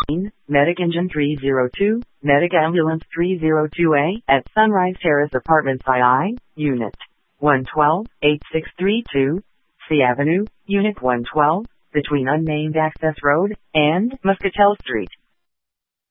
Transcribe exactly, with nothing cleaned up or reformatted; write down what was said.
Medic Engine three oh two, Medic Ambulance three oh two A at Sunrise Terrace Apartments two I, Unit one twelve, eight six three two, C Avenue, Unit one twelve, between Unnamed Access Road and Muscatel Street.